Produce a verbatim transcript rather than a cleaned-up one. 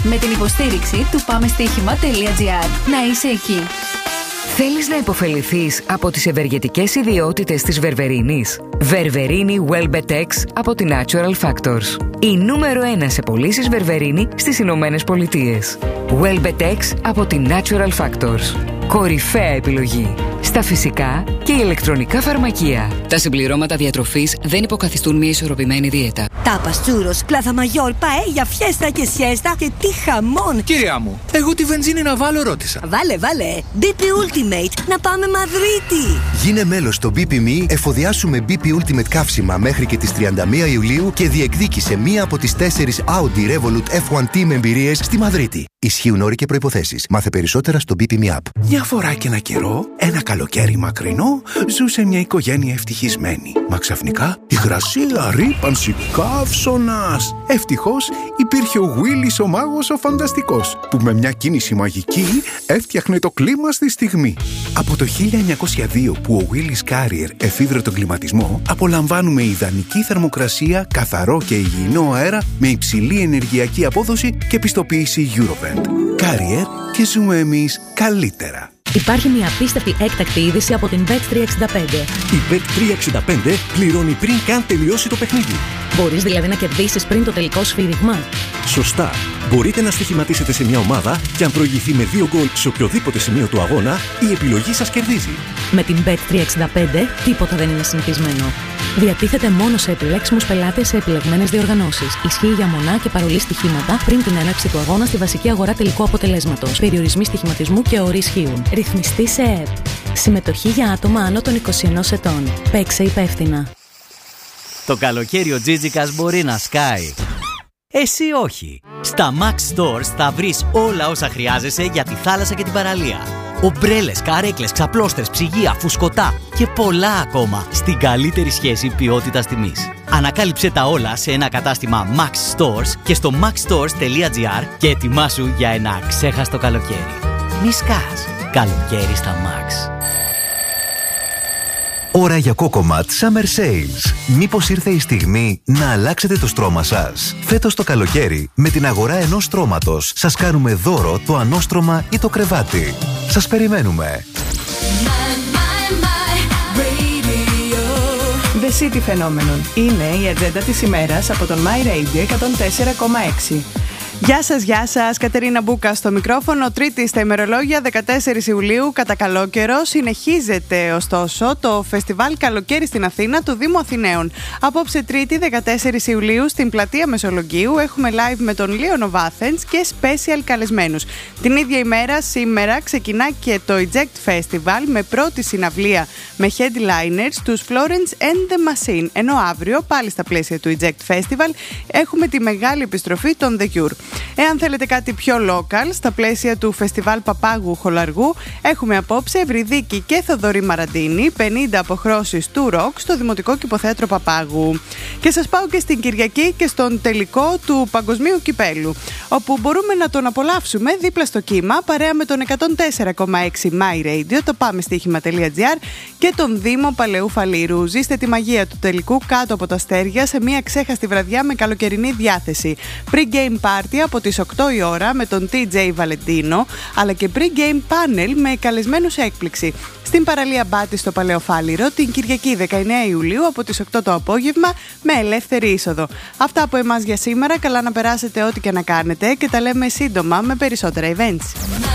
Με την υποστήριξη του πάμε στοίχημα τελεία τζι άρ. Να είσαι εκεί. Θέλεις να υποφεληθείς από τις ευεργετικές ιδιότητες της βερβερίνης? Βερβερίνη Welbetex από τη Natural Factors. Η νούμερο ένα σε πωλήσεις βερβερίνη στις Ηνωμένες Πολιτείες. Welbetex από τη Natural Factors. Κορυφαία επιλογή στα φυσικά και ηλεκτρονικά φαρμακεία. Τα συμπληρώματα διατροφής δεν υποκαθιστούν μια ισορροπημένη δίαιτα. Τάπας, τσούρος, πλάθα μαγιόλ, παέλια, φιέστα και σιέστα και τι χαμόν! Κυρία μου, εγώ τη βενζίνη να βάλω ρώτησα. Βάλε, βάλε! μπι πι Ultimate, να πάμε Μαδρίτη! Γίνε μέλος στο μπι πι Me, εφοδιάσου με μπι πι Ultimate καύσιμα μέχρι και τις τριάντα μία Ιουλίου και διεκδίκησε μία από τις τέσσερις Audi Revolut εφ ουάν Team εμπειρίες στη Μαδρίτη. Ισχύουν όροι και προϋποθέσεις. Μάθε περισσότερα στο μπι πι Me App. Μια φορά και ένα καιρό, ένα καλοκαίρι μακρινό, ζούσε μια οικογένεια ευτυχισμένη. Μα ξαφνικά, υγρασία, ρύπανση, καύσωνας. Ευτυχώς υπήρχε ο Γουίλις ο μάγος ο φανταστικός, που με μια κίνηση μαγική έφτιαχνε το κλίμα στη στιγμή. Από το χίλια εννιακόσια δύο που ο Willis Carrier εφήβρε τον κλιματισμό, απολαμβάνουμε ιδανική θερμοκρασία, καθαρό και υγιεινό αέρα με υψηλή ενεργειακή απόδοση και πιστοποίηση Eurovent. Carrier, και ζούμε εμείς καλύτερα. Υπάρχει μια απίστευτη έκτακτη είδηση από την μπετ τριακόσια εξήντα πέντε. Η μπετ τριακόσια εξήντα πέντε πληρώνει πριν καν τελειώσει το παιχνίδι. Μπορείς δηλαδή να κερδίσεις πριν το τελικό σφύριγμα. Σωστά. Μπορείτε να στοιχηματίσετε σε μια ομάδα και αν προηγηθεί με δύο γκολ σε οποιοδήποτε σημείο του αγώνα, η επιλογή σας κερδίζει. Με την μπετ τριακόσια εξήντα πέντε τίποτα δεν είναι συνηθισμένο. Διατίθεται μόνο σε επιλέξιμους πελάτες σε επιλεγμένες διοργανώσεις. Ισχύει για μονά και παρολί στοιχήματα πριν την έναρξη του αγώνα στη βασική αγορά τελικού αποτελέσματος. Περιορισμοί στοιχηματισμού και όροι ισχύουν. Ρυθμιστή σε ΕΕΠ. Συμμετοχή για άτομα άνω των είκοσι ενός ετών. Παίξε υπεύθυνα. Το καλοκαίρι ο Τζίτζικας μπορεί να σκάει. Εσύ όχι. Στα Max Stores θα βρεις όλα όσα χρειάζεσαι για τη θάλασσα και την παραλία. Ομπρέλες, καρέκλες, ξαπλώστρες, ψυγεία, φουσκωτά και πολλά ακόμα στην καλύτερη σχέση ποιότητας-τιμής. Ανακάλυψε τα όλα σε ένα κατάστημα Max Stores και στο max stores τελεία τζι άρ και ετοιμάσου για ένα ξέχαστο καλοκαίρι. Μη σκάς. Καλοκαίρι στα Max. Ώρα για Cocomat Summer Sales. Μήπως ήρθε η στιγμή να αλλάξετε το στρώμα σας? Φέτος το καλοκαίρι, με την αγορά ενός στρώματος, σας κάνουμε δώρο το ανώστρωμα ή το κρεβάτι. Σας περιμένουμε. The City Phenomenon είναι η ατζέντα της ημέρας από τον My Radio εκατόν τέσσερα κόμμα έξι. Γεια σας, γεια σας. Κατερίνα Μπούκα στο μικρόφωνο. Τρίτη στα ημερολόγια, δεκατέσσερις Ιουλίου, κατά καλό καιρό. Συνεχίζεται ωστόσο το φεστιβάλ Καλοκαίρι στην Αθήνα του Δήμου Αθηναίων. Απόψε Τρίτη, δεκατέσσερις Ιουλίου, στην πλατεία Μεσολογγίου έχουμε live με τον Λίον Athens και special καλεσμένους. Την ίδια ημέρα, σήμερα, ξεκινά και το Eject Festival με πρώτη συναυλία με headliners τους Florence and the Machine. Ενώ αύριο, πάλι στα πλαίσια του Eject Festival, έχουμε τη μεγάλη επιστροφή των The Cure. Εάν θέλετε κάτι πιο local, στα πλαίσια του φεστιβάλ Παπάγου Χολαργού, έχουμε απόψε Ευρυδίκη και Θοδωρή Μαραντίνη, πενήντα αποχρώσεις του ροκ στο Δημοτικό Κηποθέατρο Παπάγου. Και σας πάω και στην Κυριακή και στον τελικό του Παγκοσμίου Κυπέλου, όπου μπορούμε να τον απολαύσουμε δίπλα στο κύμα, παρέα με τον εκατόν τέσσερα κόμμα έξι My Radio, το πάμε στοίχημα τελεία τζι άρ και τον Δήμο Παλαιού Φαλήρου. Ζήστε τη μαγεία του τελικού κάτω από τα αστέρια σε μια ξέχαστη βραδιά με καλοκαιρινή διάθεση. Pre-game party από τις οκτώ η ώρα με τον τι τζέι Βαλεντίνο, αλλά και pre-game panel με καλεσμένους έκπληξη στην παραλία Μπάτη στο Παλαιό Φάληρο την Κυριακή δεκαεννέα Ιουλίου από τις οκτώ το απόγευμα με ελεύθερη είσοδο. Αυτά από εμάς για σήμερα. Καλά να περάσετε ό,τι και να κάνετε και τα λέμε σύντομα με περισσότερα events.